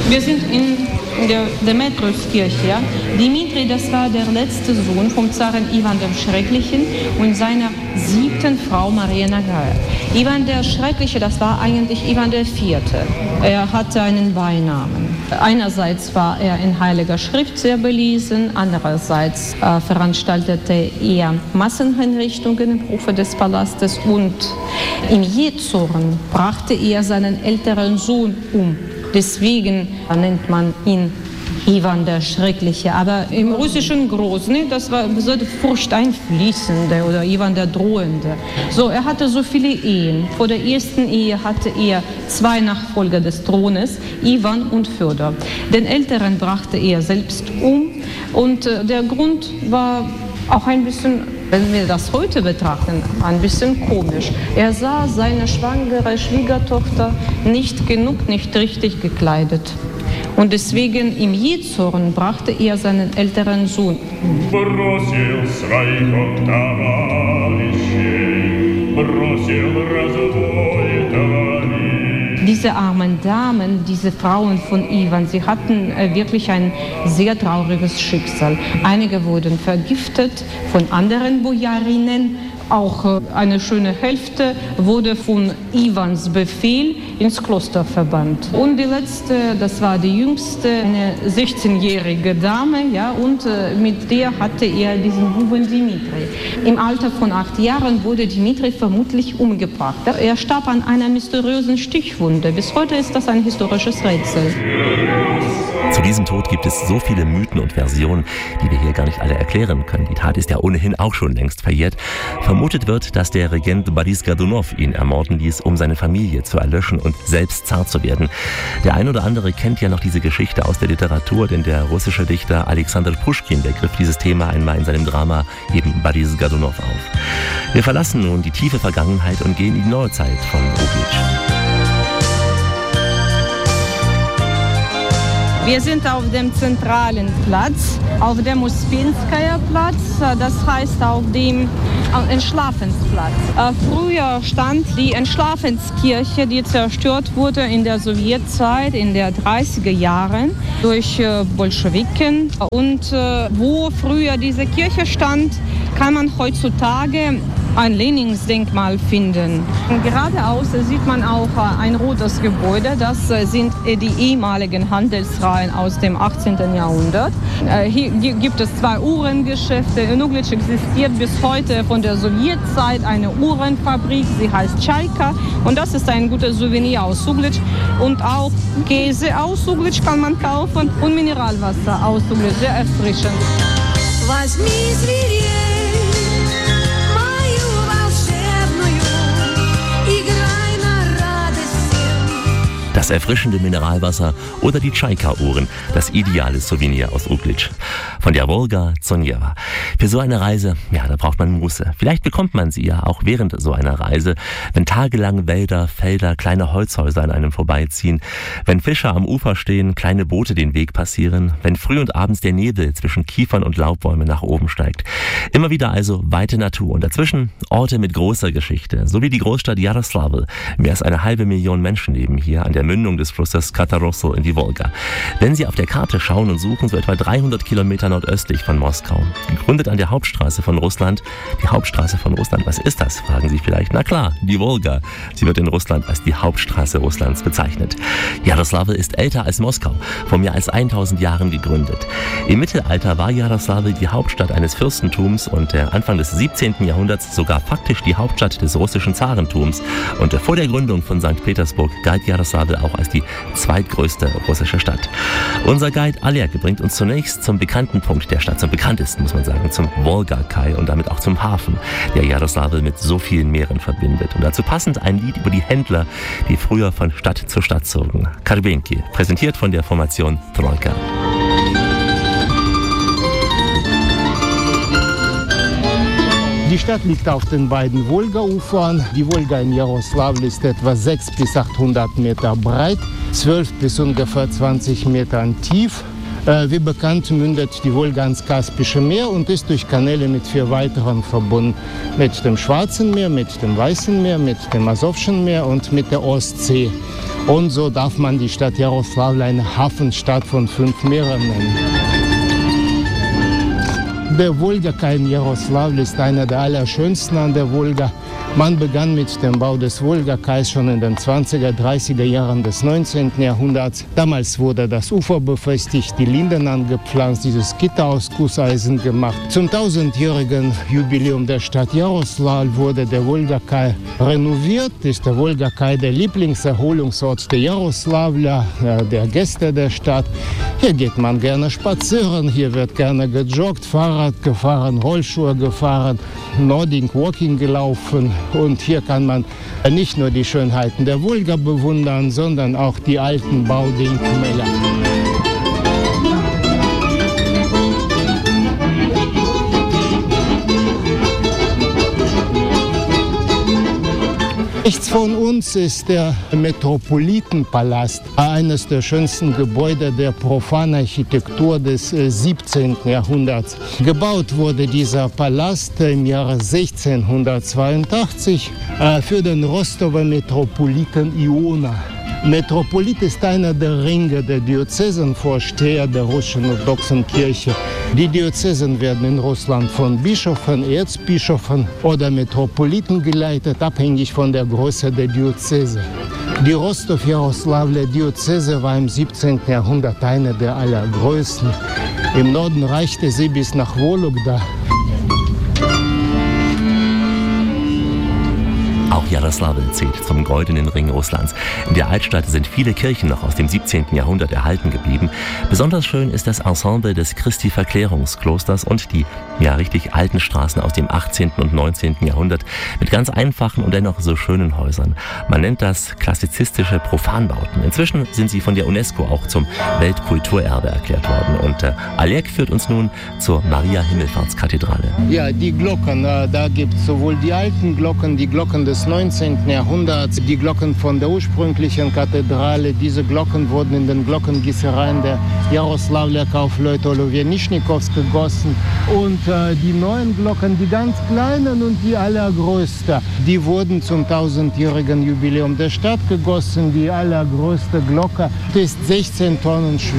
Wir sind in der Demetriuskirche. Ja? Dimitri, das war der letzte Sohn vom Zaren Iwan dem Schrecklichen und seiner 7. Frau Maria Nagaja. Iwan der Schreckliche, das war eigentlich Iwan der 4. Er hatte einen Beinamen. Einerseits war er in Heiliger Schrift sehr belesen, andererseits veranstaltete er Massenhinrichtungen im Hofe des Palastes und im Jähzorn brachte er seinen älteren Sohn um. Deswegen nennt man ihn Iwan der Schreckliche. Aber im russischen Grozny, das war so furchteinfließende oder Iwan der Drohende. So, er hatte so viele Ehen. Vor der ersten Ehe hatte er 2 Nachfolger des Thrones, Iwan und Fjodor. Den Älteren brachte er selbst um und der Grund war auch ein bisschen, wenn wir das heute betrachten, ein bisschen komisch. Er sah seine schwangere Schwiegertochter nicht richtig gekleidet. Und deswegen im Jähzorn brachte er seinen älteren Sohn. Diese armen Damen, diese Frauen von Iwan, sie hatten wirklich ein sehr trauriges Schicksal. Einige wurden vergiftet von anderen Bojarinnen. Auch eine schöne Hälfte wurde von Iwans Befehl ins Kloster verbannt. Und die letzte, das war die jüngste, eine 16-jährige Dame, ja, und mit der hatte er diesen Buben Dimitri. Im Alter von 8 Jahren wurde Dimitri vermutlich umgebracht. Er starb an einer mysteriösen Stichwunde. Bis heute ist das ein historisches Rätsel. Zu diesem Tod gibt es so viele Mythen und Versionen, die wir hier gar nicht alle erklären können. Die Tat ist ja ohnehin auch schon längst verjährt. Vermutet wird, dass der Regent Boris Godunov ihn ermorden ließ, um seine Familie zu erlöschen und selbst Zar zu werden. Der ein oder andere kennt ja noch diese Geschichte aus der Literatur, denn der russische Dichter Alexander Puschkin, der griff dieses Thema einmal in seinem Drama eben Boris Godunov auf. Wir verlassen nun die tiefe Vergangenheit und gehen in die Neuzeit von Uglitsch. Wir sind auf dem zentralen Platz, auf dem Uspenskaja Platz, das heißt auf dem Entschlafensplatz. Früher stand die Entschlafenskirche, die zerstört wurde in der Sowjetzeit in den 30er Jahren durch Bolschewiken. Und wo früher diese Kirche stand, kann man heutzutage ein Lenindenkmal finden. Geradeaus sieht man auch ein rotes Gebäude. Das sind die ehemaligen Handelsreihen aus dem 18. Jahrhundert. Hier gibt es 2 Uhrengeschäfte. In Uglitsch existiert bis heute von der Sowjetzeit eine Uhrenfabrik. Sie heißt Tschaika. Und das ist ein gutes Souvenir aus Uglitsch. Und auch Käse aus Uglitsch kann man kaufen und Mineralwasser aus Uglitsch, sehr erfrischend. Das erfrischende Mineralwasser oder die Tschaika-Uhren, das ideale Souvenir aus Uglitsch. Von der Wolga zur Neva. Für so eine Reise, ja, da braucht man Muße. Vielleicht bekommt man sie ja auch während so einer Reise, wenn tagelang Wälder, Felder, kleine Holzhäuser an einem vorbeiziehen, wenn Fischer am Ufer stehen, kleine Boote den Weg passieren, wenn früh und abends der Nebel zwischen Kiefern und Laubbäumen nach oben steigt. Immer wieder also weite Natur und dazwischen Orte mit großer Geschichte, so wie die Großstadt Jaroslavl. Mehr als 1,5 Million Menschen leben hier an der Mündung des Flusses Katarosl in die Wolga. Wenn Sie auf der Karte schauen und suchen, so etwa 300 Kilometer nordöstlich von Moskau. Gegründet an der Hauptstraße von Russland. Die Hauptstraße von Russland, was ist das, fragen Sie vielleicht. Na klar, die Wolga. Sie wird in Russland als die Hauptstraße Russlands bezeichnet. Jaroslavl ist älter als Moskau, vor mehr als 1000 Jahren gegründet. Im Mittelalter war Jaroslavl die Hauptstadt eines Fürstentums und Anfang des 17. Jahrhunderts sogar faktisch die Hauptstadt des russischen Zarentums. Und vor der Gründung von St. Petersburg galt Jaroslavl auch als die zweitgrößte russische Stadt. Unser Guide Oleg bringt uns zunächst zum bekannten Punkt der Stadt, zum bekanntesten, muss man sagen, zum Wolga-Kai und damit auch zum Hafen, der Jaroslavl mit so vielen Meeren verbindet. Und dazu passend ein Lied über die Händler, die früher von Stadt zu Stadt zogen. Karbenki, präsentiert von der Formation Trojka. Die Stadt liegt auf den beiden Wolga-Ufern. Die Wolga in Jaroslavl ist etwa 600 bis 800 Meter breit, 12 bis ungefähr 20 Metern tief. Wie bekannt mündet die Wolga ins Kaspische Meer und ist durch Kanäle mit 4 weiteren verbunden. Mit dem Schwarzen Meer, mit dem Weißen Meer, mit dem Asowschen Meer und mit der Ostsee. Und so darf man die Stadt Jaroslavl eine Hafenstadt von 5 Meeren nennen. Der Wolga-Kai in Jaroslavl ist einer der allerschönsten an der Wolga. Man begann mit dem Bau des Wolga-Kais schon in den 20er, 30er Jahren des 19. Jahrhunderts. Damals wurde das Ufer befestigt, die Linden angepflanzt, dieses Gitter aus Gusseisen gemacht. Zum 1000-jährigen Jubiläum der Stadt Jaroslavl wurde der Wolga-Kai renoviert. Ist der Wolga-Kai der Lieblingserholungsort der Jaroslavler, der Gäste der Stadt. Hier geht man gerne spazieren, hier wird gerne gejoggt, Fahrrad gefahren, Rollschuhe gefahren, Nordic Walking gelaufen. Und hier kann man nicht nur die Schönheiten der Wolga bewundern, sondern auch die alten Baudenkmäler. Rechts von uns ist der Metropolitenpalast, eines der schönsten Gebäude der Profanarchitektur des 17. Jahrhunderts. Gebaut wurde dieser Palast im Jahre 1682 für den Rostower Metropoliten Iona. Metropolit ist einer der Ringe der Diözesenvorsteher der russischen orthodoxen Kirche. Die Diözesen werden in Russland von Bischöfen, Erzbischöfen oder Metropoliten geleitet, abhängig von der Größe der Diözese. Die Rostow-Jaroslavler Diözese war im 17. Jahrhundert eine der allergrößten. Im Norden reichte sie bis nach Wologda. Auch Jaroslavl zählt zum goldenen Ring Russlands. In der Altstadt sind viele Kirchen noch aus dem 17. Jahrhundert erhalten geblieben. Besonders schön ist das Ensemble des Christi-Verklärungsklosters und die richtig alten Straßen aus dem 18. und 19. Jahrhundert mit ganz einfachen und dennoch so schönen Häusern. Man nennt das klassizistische Profanbauten. Inzwischen sind sie von der UNESCO auch zum Weltkulturerbe erklärt worden. Und Oleg führt uns nun zur Maria-Himmelfahrtskathedrale. Ja, die Glocken, da gibt es sowohl die alten Glocken, die Glocken des 19. Jahrhunderts, die Glocken von der ursprünglichen Kathedrale. Diese Glocken wurden in den Glockengießereien der Jaroslavler Kaufleute Olowienischnikows gegossen. Und die neuen Glocken, die ganz kleinen und die allergrößte, die wurden zum 1000-jährigen Jubiläum der Stadt gegossen. Die allergrößte Glocke ist 16 Tonnen schwer.